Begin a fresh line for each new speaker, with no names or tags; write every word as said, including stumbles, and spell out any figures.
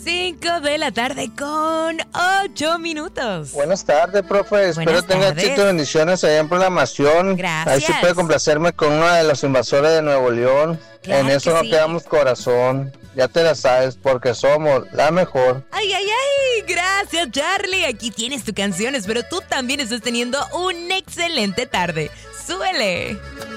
Cinco de la tarde con ocho minutos.
Buenas tardes, profe. Espero
Buenas
tenga
tardes.
éxito y bendiciones allá en programación.
Gracias.
Ahí sí puede complacerme con uno de los invasores de Nuevo León.
Claro
en eso
que
no
sí.
quedamos corazón. Ya te la sabes, porque somos la mejor.
Ay, ay, ay, gracias Charlie. Aquí tienes tu canción, espero tú también estés teniendo una excelente tarde. ¡Súbele!